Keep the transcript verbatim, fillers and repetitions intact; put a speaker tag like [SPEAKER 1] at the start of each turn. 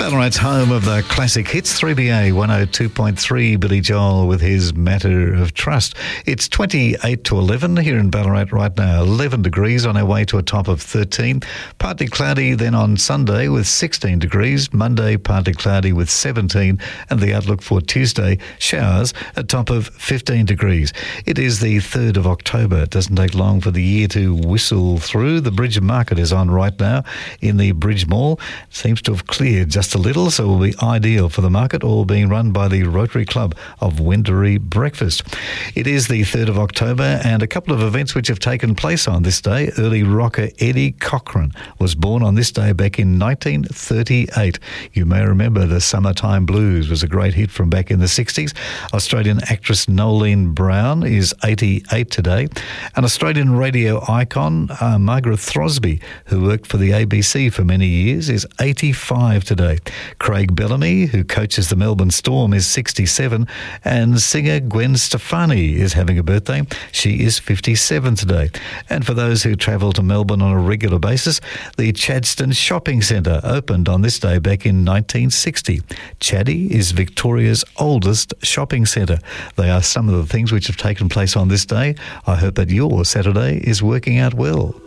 [SPEAKER 1] Ballarat's home of the classic hits, three B A one oh two point three, Billy Joel with his Matter of Trust. It's twenty-eight to eleven here in Ballarat right now, eleven degrees on our way to a top of thirteen. Partly cloudy then on Sunday with sixteen degrees, Monday partly cloudy with seventeen, and the outlook for Tuesday, showers, a top of fifteen degrees. It is the third of October. It doesn't take long for the year to whistle through. The Bridge Market is on right now in the Bridge Mall. It seems to have cleared just a little, so it will be ideal for the market, all being run by the Rotary Club of Wendouree Breakfast. It is the third of October, and a couple of events which have taken place on this day. Early rocker Eddie Cochran was born on this day back in nineteen thirty-eight. You may remember the Summertime Blues was a great hit from back in the sixties. Australian actress Nolene Brown is eighty-eight today. An Australian radio icon, uh, Margaret Throsby, who worked for the A B C for many years, is eighty-five today. Craig Bellamy, who coaches the Melbourne Storm, is sixty-seven, and singer Gwen Stefani is having a birthday. She is fifty-seven today. And for those who travel to Melbourne on a regular basis, the Chadstone Shopping Centre opened on this day back in nineteen sixty. Chaddy is Victoria's oldest shopping centre. They are some of the things which have taken place on this day. I hope that your Saturday is working out well.